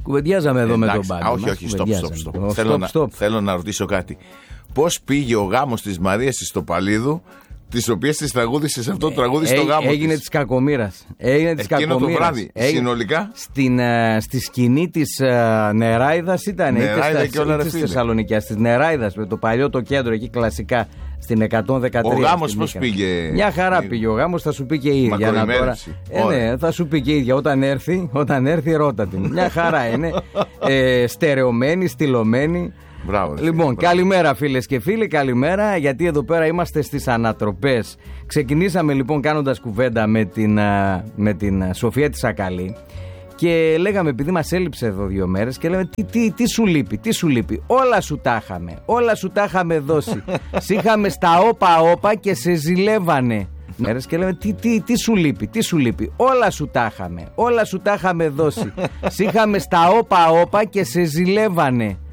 Κουβεντιάζαμε εδώ με τον Μπάμπη. Όχι, stop. Θέλω να ρωτήσω κάτι. Πώς πήγε ο γάμος της Μαρίας της Στοπαλίδου, τις οποίες τις τραγούδισε σε αυτό το τραγούδι στο γάμο έγινε της κακομοίρας. Εκείνο το βράδυ, συνολικά. Στη σκηνή της Νεράιδας ήταν. Νεράιδα και όλα της Θεσσαλονικιάς, της Νεράιδας, με το παλιό το κέντρο εκεί κλασικά, στην 113. Ο γάμος πώς πήγε? Μια χαρά πήγε ο γάμος, θα σου πει και η ίδια. Ναι, θα σου πει και η ίδια. Όταν έρθει ρώτα την. Μια χαρά είναι. Στερεωμένη, στυλωμένη. Μπράβο, λοιπόν, καλημέρα φίλες και φίλοι, καλημέρα, γιατί εδώ πέρα είμαστε στις ανατροπές. Ξεκινήσαμε λοιπόν κάνοντας κουβέντα με την Σοφία τη Σακαλή και λέγαμε, επειδή μας έλειψε εδώ 2 μέρες, και λέμε τι σου λείπει, όλα σου τα είχαμε δώσει. Είχαμε στα όπα και σε ζηλεύανε. Και λέμε τι σου λείπει, όλα σου τα είχαμε δώσει. Είχαμε στα όπα και σε ζηλεύανε.